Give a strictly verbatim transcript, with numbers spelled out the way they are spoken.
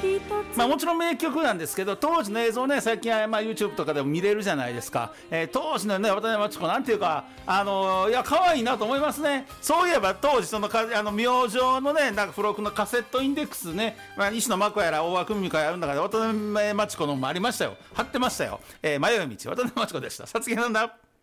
まあ、もちろん名曲なんですけど、当時の映像ね、最近はまあ YouTube とかでも見れるじゃないですか。えー、当時のね、渡辺真知子なんていうか、あのー、いや可愛いなと思いますね。そういえば当時そのかあの明星のね、なんか付録のカセットインデックスね、まあ、西野真子やら大和久美子やるんだから、渡辺真知子のもありましたよ。貼ってましたよ。えー、迷い道渡辺真知子でした。さつきなんだ。